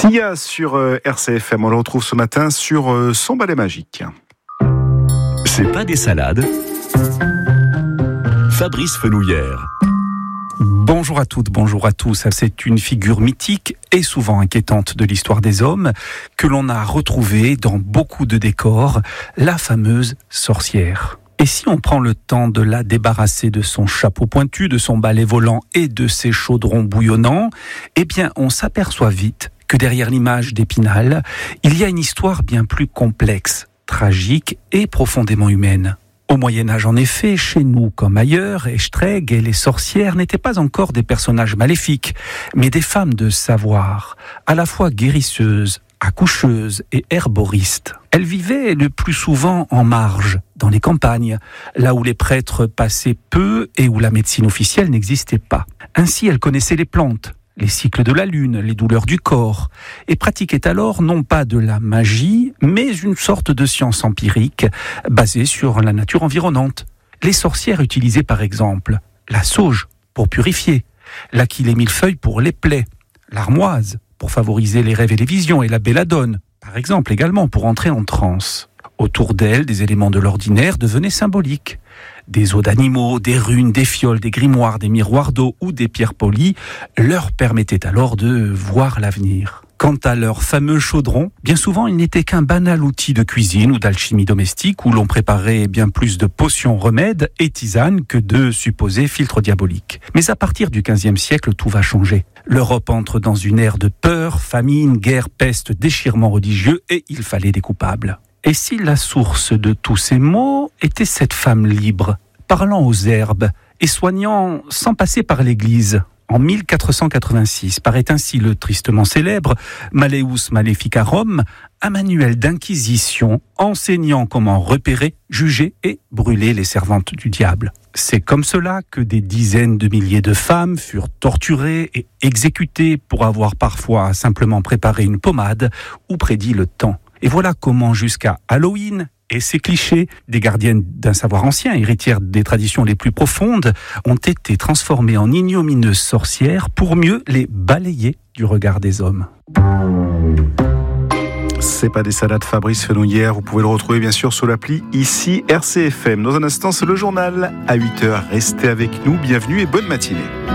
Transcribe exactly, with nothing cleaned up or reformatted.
Sia sur euh, R C F M, on le retrouve ce matin sur euh, son balai magique. C'est pas des salades. Fabrice Fenouillère. Bonjour à toutes, bonjour à tous. C'est une figure mythique et souvent inquiétante de l'histoire des hommes que l'on a retrouvée dans beaucoup de décors, la fameuse sorcière. Et si on prend le temps de la débarrasser de son chapeau pointu, de son balai volant et de ses chaudrons bouillonnants, eh bien on s'aperçoit vite que derrière l'image d'Épinal, il y a une histoire bien plus complexe, tragique et profondément humaine. Au Moyen-Âge, en effet, chez nous comme ailleurs, Estrègues et les sorcières n'étaient pas encore des personnages maléfiques, mais des femmes de savoir, à la fois guérisseuses, accoucheuses et herboristes. Elles vivaient le plus souvent en marge, dans les campagnes, là où les prêtres passaient peu et où la médecine officielle n'existait pas. Ainsi, elles connaissaient les plantes, les cycles de la lune, les douleurs du corps, et pratiquaient alors non pas de la magie, mais une sorte de science empirique basée sur la nature environnante. Les sorcières utilisaient par exemple la sauge pour purifier, l'aquilée millefeuille pour les plaies, l'armoise pour favoriser les rêves et les visions, et la belladone, par exemple, également pour entrer en transe. Autour d'elles, des éléments de l'ordinaire devenaient symboliques. Des os d'animaux, des runes, des fioles, des grimoires, des miroirs d'eau ou des pierres polies leur permettaient alors de voir l'avenir. Quant à leur fameux chaudron, bien souvent il n'était qu'un banal outil de cuisine ou d'alchimie domestique où l'on préparait bien plus de potions, remèdes et tisanes que de supposés filtres diaboliques. Mais à partir du quinzième siècle, tout va changer. L'Europe entre dans une ère de peur, famine, guerre, peste, déchirement religieux et il fallait des coupables. Et si la source de tous ces maux était cette femme libre, parlant aux herbes et soignant sans passer par l'église? En mille quatre cent quatre-vingt-six, paraît ainsi le tristement célèbre Malleus Maleficarum, un manuel d'inquisition enseignant comment repérer, juger et brûler les servantes du diable. C'est comme cela que des dizaines de milliers de femmes furent torturées et exécutées pour avoir parfois simplement préparé une pommade ou prédit le temps. Et voilà comment jusqu'à Halloween et ces clichés, des gardiennes d'un savoir ancien, héritières des traditions les plus profondes, ont été transformés en ignomineuses sorcières pour mieux les balayer du regard des hommes. C'est pas des salades, Fabrice Fenouillère. Vous pouvez le retrouver bien sûr sur l'appli ici R C F M. Dans un instant, c'est le journal à huit heures. Restez avec nous, bienvenue et bonne matinée.